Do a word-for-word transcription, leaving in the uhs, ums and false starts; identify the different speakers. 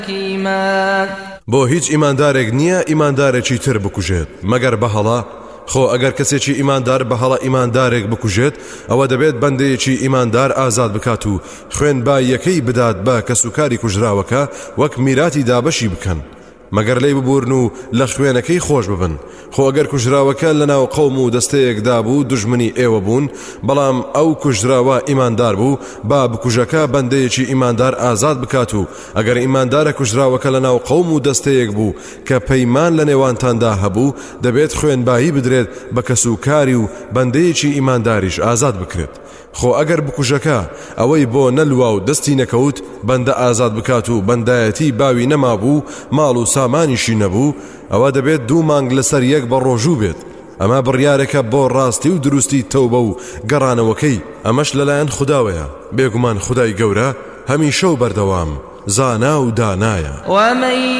Speaker 1: حكيما
Speaker 2: بۆ هیچ ئیماندارێک نییە ئیماندارێکی تر بکوژێت مەگەر بە هەڵا. خۆ ئەگەر کەسێکی ئیماندار بە هەڵا ئیماندارێک بکوژێت ئەوە دەبێت بەندەیەکی ئیماندار ئازاد بکات و خوێن بایەکەی بدات بە کەسوکاری کوژراوەکە وەک میراتی دابەشی بکەن مەگەر لێی ببورن و لە خوێنەکەی خۆش ببن. خۆ ئەگەر کوژراوەکە لەناو قەوم و دەستەیەکدا بوو دژمنی ئێوە بوون بەڵام ئەو کوژراوە ئیماندار بوو با بکوژەکە بەندەیەکی ئیماندار ئازاد بکات و ئەگەر ئیماندارە کوژراوەکە لەناو قەوم و دەستەیەک بوو کە پەیمان لە نێوانتاندا هەبوو دەبێت خوێنبایی بدرێت بە کەسوکاری و بەندەیەکی ئیمانداریش ئازاد بکرێت. خۆ ئەگەر بکوژەکە ئەوەی بۆ نەلوا و دەستی نەکەوت بەندە ئازاد بکات و بەندایەتی باوی نەمابوو ماڵ و سامانیشی نەبوو ئەوە دەبێت دوو مانگ لەسەر یەک بە ڕۆژوو بێت. ئەمە بڕیارێکە بۆ ڕاستی و دروستی تەوبە و گەڕانەوەکەی ئەمەش لەلایەن خودداوەیە. بێگومان خودای گەورە هەمیشە و بەردەوام زانا و دانایە.